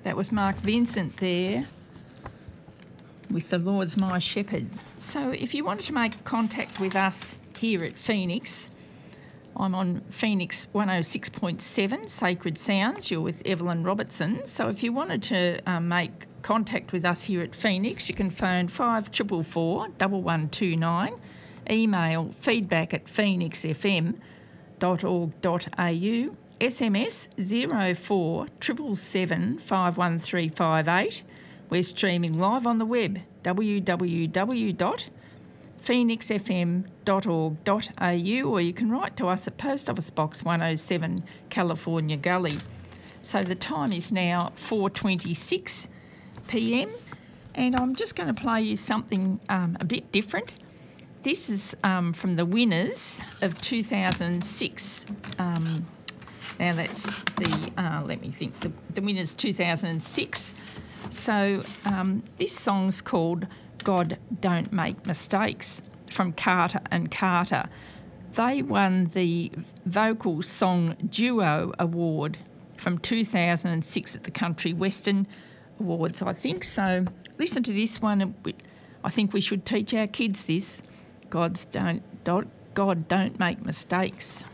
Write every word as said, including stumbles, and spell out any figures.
That was Mark Vincent there with The Lord's My Shepherd. So if you wanted to make contact with us here at Phoenix, I'm on Phoenix one oh six point seven, Sacred Sounds. You're with Evelyn Robertson. So if you wanted to um, make contact with us here at Phoenix, you can phone five four four four, one one two nine, email feedback at phoenix f m dot org dot a u, S M S zero four seven seven seven five one three five eight. We're streaming live on the web, w w w dot phoenix f m dot org dot a u, or you can write to us at Post Office Box one oh seven, California Gully. So the time is now four twenty-six p m, and I'm just going to play you something um, a bit different. This is um, from the winners of two thousand six. Um, now that's the, uh, let me think, the, the winners two thousand six. So um, this song's called God Don't Make Mistakes from Carter and Carter. They won the Vocal Song Duo Award from two thousand six at the Country Western Awards, I think. So listen to this one. I think we should teach our kids this. God's don't, don't, God don't make mistakes.